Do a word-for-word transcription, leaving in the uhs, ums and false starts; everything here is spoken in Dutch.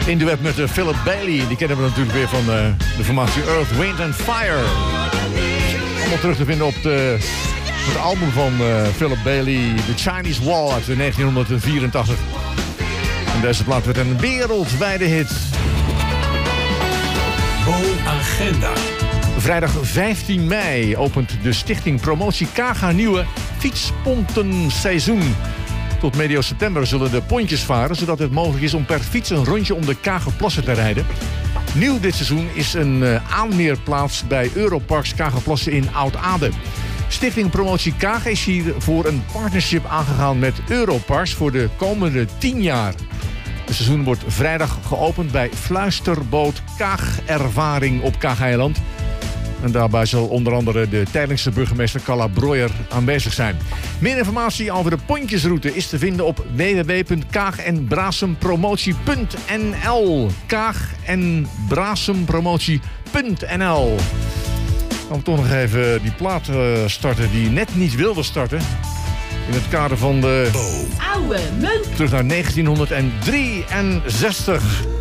In duet met uh, Philip Bailey. Die kennen we natuurlijk weer van uh, de formatie Earth, Wind and Fire. Allemaal terug te vinden op de, het album van uh, Philip Bailey, The Chinese Wall uit negentien vierentachtig. En deze plaat werd een wereldwijde hit. Bo-agenda. Vrijdag vijftien mei opent de stichting Promotie Kaga nieuwe fietspontenseizoen. Tot medio september zullen de pontjes varen, zodat het mogelijk is om per fiets een rondje om de Kagerplassen te rijden. Nieuw dit seizoen is een uh, aanmeerplaats bij Europarks Kagerplassen in Oud-Aarde. Stichting Promotie Kaag is hiervoor een partnership aangegaan met Europarks voor de komende tien jaar. Het seizoen wordt vrijdag geopend bij Fluisterboot Kaagervaring op Kaag-eiland. En daarbij zal onder andere de tijdelijkse burgemeester Carla Breuer aanwezig zijn. Meer informatie over de pontjesroute is te vinden op w w w punt kaag en brassempromotie punt n l. kaag en brassempromotie punt n l. Dan we toch nog even die plaat uh, starten die net niet wilde starten. In het kader van de... Bo. Oude munt. Terug naar negentien drieënzestig.